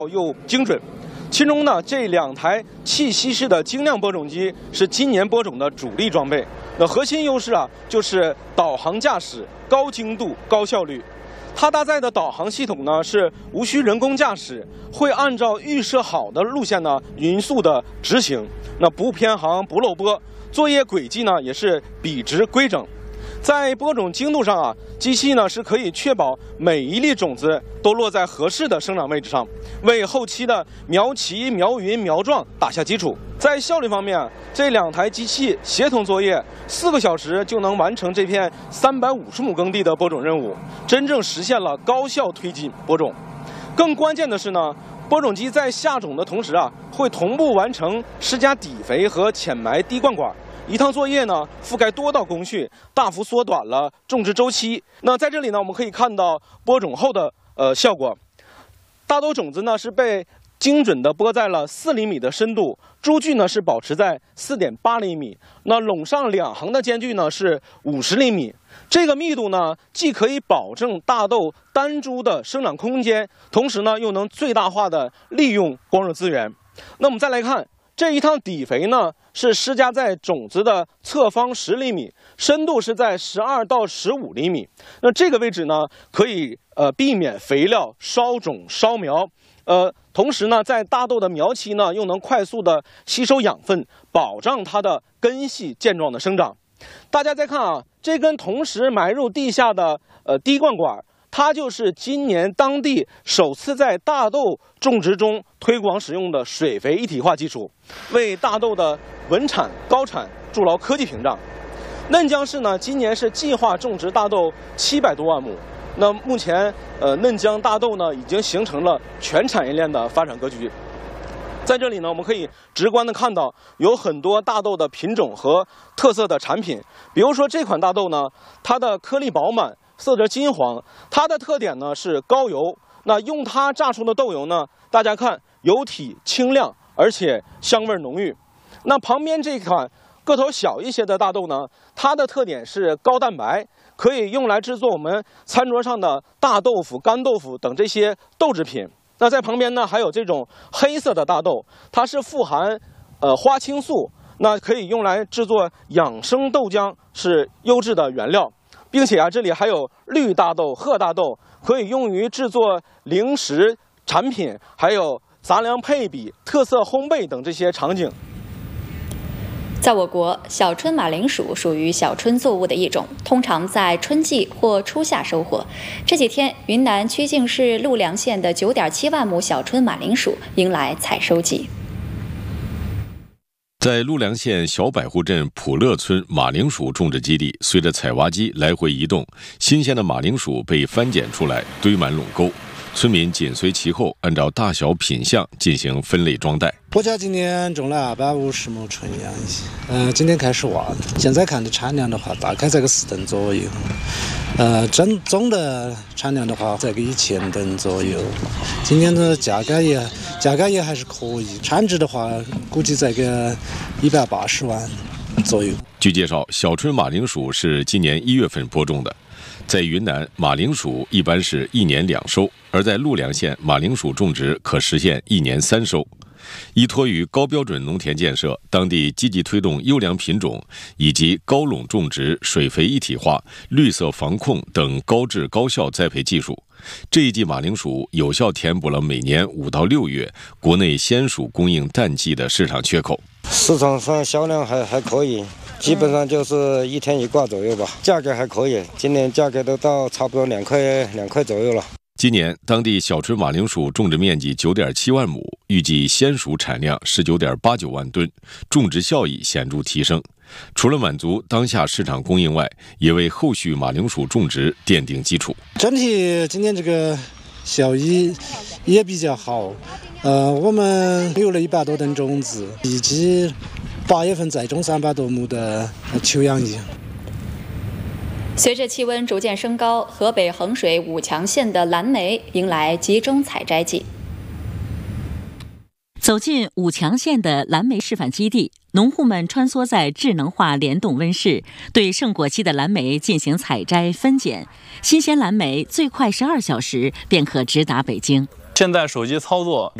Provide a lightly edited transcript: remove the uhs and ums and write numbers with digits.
又精准。其中呢，这2台气息式的精亮播种机是今年播种的主力装备。那核心优势啊，就是导航驾驶、高精度、高效率。它搭载的导航系统呢，是无需人工驾驶，会按照预设好的路线呢，匀速的执行，那不偏航、不漏播，作业轨迹呢也是笔直规整。在播种精度上啊，机器呢是可以确保每一粒种子都落在合适的生长位置上，为后期的苗齐、苗匀、苗壮打下基础。在效率方面啊，这2台机器协同作业，4个小时就能完成这片350亩耕地的播种任务，真正实现了高效推进播种。更关键的是呢，播种机在下种的同时啊，会同步完成施加底肥和浅埋滴灌管。一趟作业呢，覆盖多道工序，大幅缩短了种植周期。那在这里呢，我们可以看到播种后的效果。大豆种子呢是被精准地播在了4厘米的深度，株距呢是保持在4.8厘米。那垄上2行的间距呢是50厘米。这个密度呢，既可以保证大豆单株的生长空间，同时呢又能最大化的利用光热资源。那我们再来看这一趟底肥呢，是施加在种子的侧方10厘米，深度是在12到15厘米。那这个位置呢，可以避免肥料烧种烧苗，同时呢，在大豆的苗期呢，又能快速的吸收养分，保障它的根系健壮的生长。大家再看啊，这根同时埋入地下的滴灌管，它就是今年当地首次在大豆种植中推广使用的水肥一体化技术，为大豆的稳产高产筑牢科技屏障。嫩江市呢，今年是计划种植大豆700多万亩。那目前嫩江大豆呢，已经形成了全产业链的发展格局。在这里呢，我们可以直观的看到有很多大豆的品种和特色的产品。比如说这款大豆呢，它的颗粒饱满，色泽金黄，它的特点呢是高油。那用它榨出的豆油呢，大家看油体清亮，而且香味浓郁。那旁边这款个头小一些的大豆呢，它的特点是高蛋白，可以用来制作我们餐桌上的大豆腐、干豆腐等这些豆制品。那在旁边呢，还有这种黑色的大豆，它是富含花青素，那可以用来制作养生豆浆，是优质的原料。并且啊，这里还有绿大豆、褐大豆，可以用于制作零食产品，还有杂粮配比、特色烘焙等这些场景。 在我国，小春马铃薯属于小春作物的一种，通常在春季或初夏收获。这几天，云南曲靖市陆良县的9.7万亩小春马铃薯迎来采收季。 在陆良县小百户镇普乐村马铃薯种植基地，随着采挖机来回移动，新鲜的马铃薯被翻捡出来，堆满垄沟。村民紧随其后，按照大小品相进行分类装袋。 我家今年种了250亩纯阳秸，今天开始挖，现在看的产量的话，大概在个4吨左右。总的产量的话，在个1000吨左右。今年的价格也还是可以，产值的话，估计在个180万左右。 据介绍，小春马铃薯是今年1月份播种的。在云南，马铃薯一般是1年2收，而在陆良县，马铃薯种植可实现1年3收。依托于高标准农田建设，当地积极推动优良品种以及高垄种植、水肥一体化、绿色防控等高质高效栽培技术。这一季马铃薯有效填补了每年5到6月国内鲜薯供应淡季的市场缺口。 市场上销量还可以，基本上就是1天1挂左右吧，价格还可以，今年价格都到差不多2块左右了。 今年当地小春马铃薯种植面积9.7万亩，预计鲜薯产量19.89万吨，种植效益显著提升。除了满足当下市场供应外，也为后续马铃薯种植奠定基础。 整体今年这个效益也比较好，我们有了100多吨种子，预计8月份再种300多亩的秋阳秸。 随着气温逐渐升高，河北衡水武强县的蓝莓迎来集中采摘季。 走进武强县的蓝莓示范基地，农户们穿梭在智能化联动温室，对盛果期的蓝莓进行采摘分拣。新鲜蓝莓最快12小时便可直达北京。 现在手机操作